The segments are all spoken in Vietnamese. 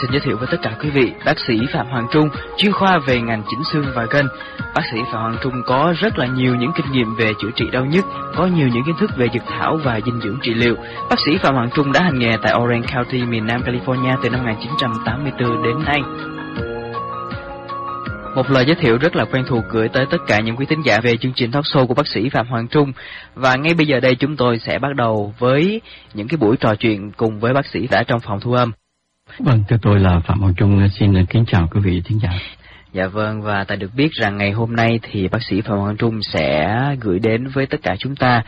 xin giới thiệu với tất cả quý vị bác sĩ Phạm Hoàng Trung, chuyên khoa về ngành chỉnh xương và gân. Bác sĩ Phạm Hoàng Trung có rất là nhiều những kinh nghiệm về chữa trị đau nhức, có nhiều những kiến thức về dược thảo và dinh dưỡng trị liệu. Bác sĩ Phạm Hoàng Trung đã hành nghề tại Orange County, miền Nam California từ năm 1984 đến nay. Một lời giới thiệu rất là quen thuộc gửi tới tất cả những quý thính giả về chương trình talk show của bác sĩ Phạm Hoàng Trung. Và ngay bây giờ đây chúng tôi sẽ bắt đầu với những cái buổi trò chuyện cùng với bác sĩ đã trong phòng thu âm. Vâng, thưa tôi là Phạm Hoàng Trung, xin kính chào quý vị thính giả. Dạ vâng, và ta được biết rằng ngày hôm nay thì bác sĩ Phạm Hoàng Trung sẽ gửi đến với tất cả chúng ta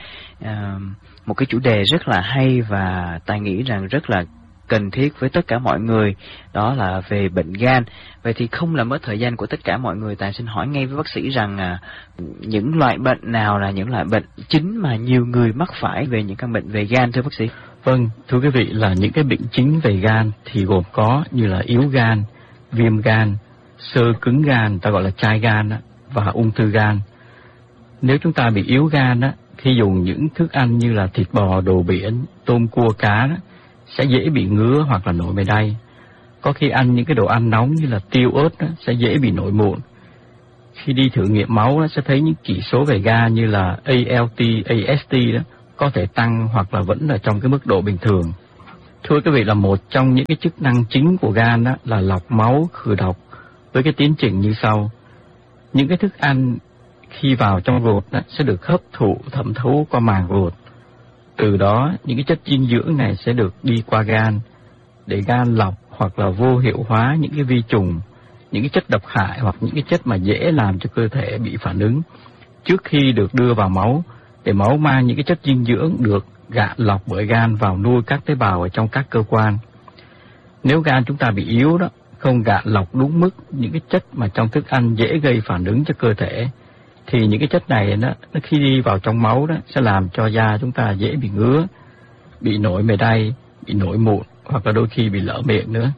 một cái chủ đề rất là hay và ta nghĩ rằng rất là cần thiết với tất cả mọi người, đó là về bệnh gan. Vậy thì không làm mất thời gian của tất cả mọi người, ta xin hỏi ngay với bác sĩ rằng những loại bệnh nào là những loại bệnh chính mà nhiều người mắc phải về những căn bệnh về gan thưa bác sĩ? Vâng, thưa quý vị, là những cái bệnh chính về gan thì gồm có như là yếu gan, viêm gan, xơ cứng gan, ta gọi là chai gan và ung thư gan. Nếu chúng ta bị yếu gan khi dùng những thức ăn như là thịt bò, đồ biển, tôm cua cá sẽ dễ bị ngứa hoặc là nổi mề đay. Có khi ăn những cái đồ ăn nóng như là tiêu ớt sẽ dễ bị nổi mụn. Khi đi thử nghiệm máu sẽ thấy những chỉ số về gan như là ALT, AST có thể tăng hoặc là vẫn là trong cái mức độ bình thường. Thưa quý vị, là một trong những cái chức năng chính của gan là lọc máu, khử độc với cái tiến trình như sau. Những cái thức ăn khi vào trong ruột sẽ được hấp thụ, thẩm thấu qua màng ruột. Từ đó những cái chất dinh dưỡng này sẽ được đi qua gan để gan lọc hoặc là vô hiệu hóa những cái vi trùng, những cái chất độc hại hoặc những cái chất mà dễ làm cho cơ thể bị phản ứng trước khi được đưa vào máu, để máu mang những cái chất dinh dưỡng được gạn lọc bởi gan vào nuôi các tế bào ở trong các cơ quan. Nếu gan chúng ta bị yếu không gạn lọc đúng mức những cái chất mà trong thức ăn dễ gây phản ứng cho cơ thể, thì những cái chất này nó khi đi vào trong máu sẽ làm cho da chúng ta dễ bị ngứa, bị nổi mề đay, bị nổi mụn hoặc là đôi khi bị lở miệng nữa.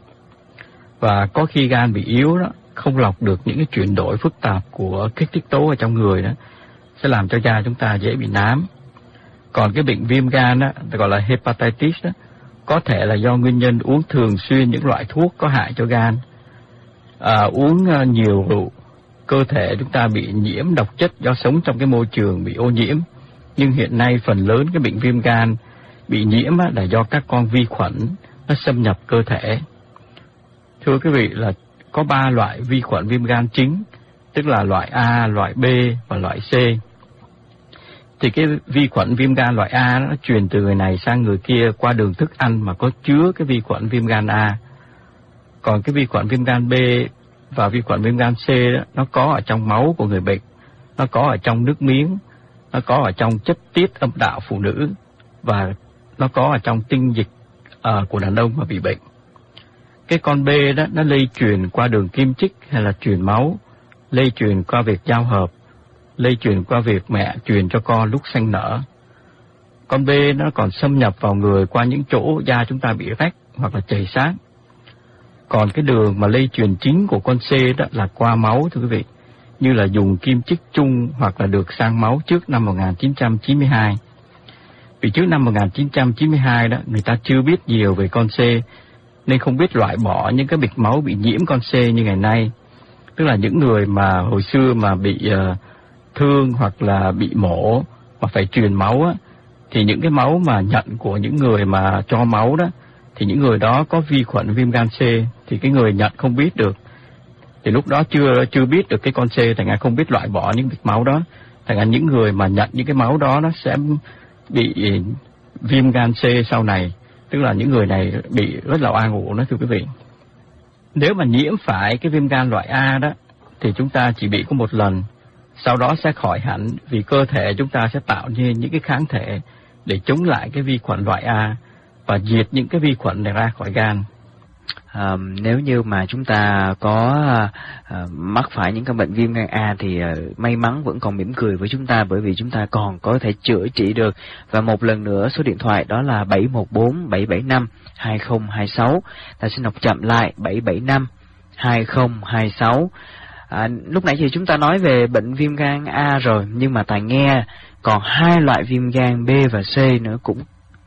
Và có khi gan bị yếu không lọc được những cái chuyển đổi phức tạp của kích thích tố ở trong người sẽ làm cho da chúng ta dễ bị nám. Còn cái bệnh viêm gan gọi là hepatitis có thể là do nguyên nhân uống thường xuyên những loại thuốc có hại cho gan, uống nhiều rượu, cơ thể chúng ta bị nhiễm độc chất do sống trong cái môi trường bị ô nhiễm. Nhưng hiện nay phần lớn cái bệnh viêm gan bị nhiễm là do các con vi khuẩn nó xâm nhập cơ thể. Thưa quý vị, là có 3 loại vi khuẩn viêm gan chính, tức là loại A, loại B và loại C. Thì cái vi khuẩn viêm gan loại A nó truyền từ người này sang người kia qua đường thức ăn mà có chứa cái vi khuẩn viêm gan A. Còn cái vi khuẩn viêm gan B và vi khuẩn viêm gan C nó có ở trong máu của người bệnh, nó có ở trong nước miếng, nó có ở trong chất tiết âm đạo phụ nữ và nó có ở trong tinh dịch của đàn ông mà bị bệnh. Cái con B nó lây truyền qua đường kim chích hay là truyền máu, lây truyền qua việc giao hợp, lây truyền qua việc mẹ truyền cho con lúc sanh nở. Con B nó còn xâm nhập vào người qua những chỗ da chúng ta bị rách hoặc là chảy xát. Còn cái đường mà lây truyền chính của con C là qua máu thưa quý vị, như là dùng kim chích chung hoặc là được sang máu trước năm 1992. Vì trước năm 1992 người ta chưa biết nhiều về con C, nên không biết loại bỏ những cái mạch máu bị nhiễm con C như ngày nay. Tức là những người mà hồi xưa mà bị thương hoặc là bị mổ mà phải truyền máu thì những cái máu mà nhận của những người mà cho máu thì những người đó có vi khuẩn viêm gan C, thì cái người nhận không biết được. Thì lúc đó chưa biết được cái con C, thành ra không biết loại bỏ những mạch máu đó. Thành ra những người mà nhận những cái máu đó nó sẽ bị viêm gan C sau này. Tức là những người này bị rất là oan uổng thưa quý vị. Nếu mà nhiễm phải cái viêm gan loại A thì chúng ta chỉ bị có một lần, sau đó sẽ khỏi hẳn, vì cơ thể chúng ta sẽ tạo nên những cái kháng thể để chống lại cái vi khuẩn loại A và diệt những cái vi khuẩn này ra khỏi gan. Nếu như mà chúng ta có mắc phải những căn bệnh viêm gan A thì may mắn vẫn còn mỉm cười với chúng ta, bởi vì chúng ta còn có thể chữa trị được. Và một lần nữa số điện thoại đó là 714 775 2026. Ta xin đọc chậm lại 775 2026. Lúc nãy thì chúng ta nói về bệnh viêm gan A rồi, nhưng mà Tài nghe còn 2 loại viêm gan B và C nữa cũng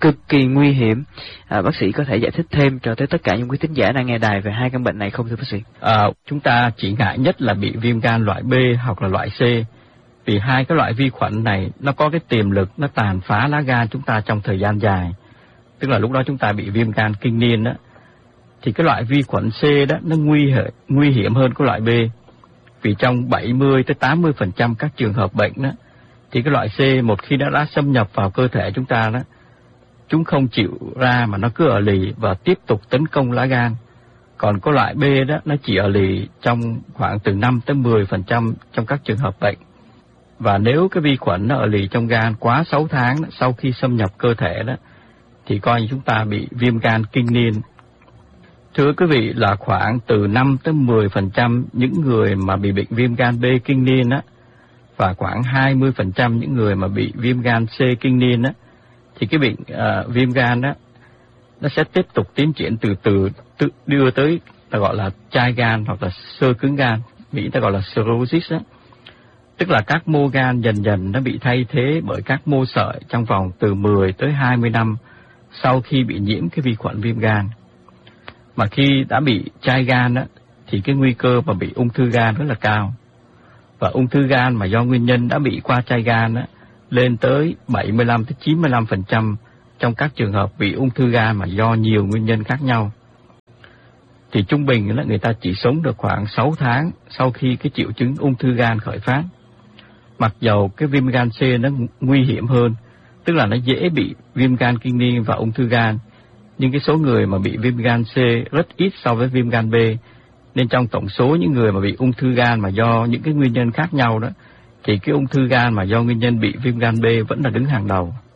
cực kỳ nguy hiểm. Bác sĩ có thể giải thích thêm cho tới tất cả những quý thính giả đang nghe đài về hai căn bệnh này không thưa bác sĩ? Chúng ta chỉ ngại nhất là bị viêm gan loại B hoặc là loại C, vì hai cái loại vi khuẩn này nó có cái tiềm lực nó tàn phá lá gan chúng ta trong thời gian dài. Tức là lúc đó chúng ta bị viêm gan kinh niên đó, thì cái loại vi khuẩn C đó nó nguy hiểm hơn cái loại B. Vì trong 70-80% các trường hợp bệnh đó, thì cái loại C một khi đã xâm nhập vào cơ thể chúng ta đó, chúng không chịu ra mà nó cứ ở lì và tiếp tục tấn công lá gan. Còn cái loại B đó nó chỉ ở lì trong khoảng từ 5-10% trong các trường hợp bệnh. Và nếu cái vi khuẩn nó ở lì trong gan quá 6 tháng đó, sau khi xâm nhập cơ thể đó, thì coi như chúng ta bị viêm gan kinh niên. Thưa quý vị, là khoảng từ 5-10% những người mà bị bệnh viêm gan B kinh niên á, và khoảng 20% những người mà bị viêm gan C kinh niên á, thì cái bệnh viêm gan á, nó sẽ tiếp tục tiến triển từ từ đưa tới ta gọi là chai gan hoặc là xơ cứng gan, Mỹ ta gọi là cirrhosis á. Tức là các mô gan dần dần nó bị thay thế bởi các mô sợi trong vòng từ 10 tới 20 năm sau khi bị nhiễm cái vi khuẩn viêm gan. Mà khi đã bị chai gan á, thì cái nguy cơ mà bị ung thư gan rất là cao. Và ung thư gan mà do nguyên nhân đã bị qua chai gan á, lên tới 75-95% trong các trường hợp bị ung thư gan mà do nhiều nguyên nhân khác nhau. Thì trung bình là người ta chỉ sống được khoảng 6 tháng sau khi cái triệu chứng ung thư gan khởi phát. Mặc dầu cái viêm gan C nó nguy hiểm hơn, tức là nó dễ bị viêm gan kinh niên và ung thư gan, nhưng cái số người mà bị viêm gan C rất ít so với viêm gan B, nên trong tổng số những người mà bị ung thư gan mà do những cái nguyên nhân khác nhau đó, thì cái ung thư gan mà do nguyên nhân bị viêm gan B vẫn là đứng hàng đầu.